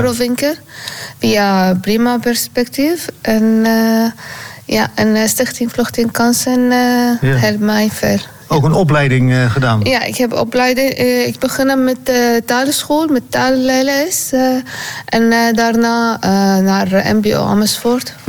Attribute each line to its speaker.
Speaker 1: Eurowinkel. Via Prima Perspectief. En Stichting Vluchtelingkansen helpt mij ver.
Speaker 2: Ook een opleiding gedaan?
Speaker 1: Ja, ik heb opleiding. Ik begon met taalschool, met taalles. En daarna naar MBO Amersfoort.